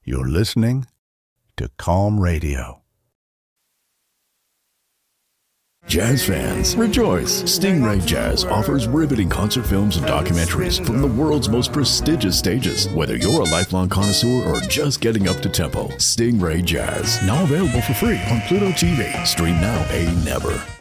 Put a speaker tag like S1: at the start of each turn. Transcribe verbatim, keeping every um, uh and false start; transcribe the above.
S1: You're listening to Calm Radio.
S2: Jazz fans, rejoice! Stingray Jazz offers riveting concert films and documentaries from the world's most prestigious stages. Whether you're a lifelong connoisseur or just getting up to tempo, Stingray Jazz, now available for free on Pluto T V. Stream now, pay never.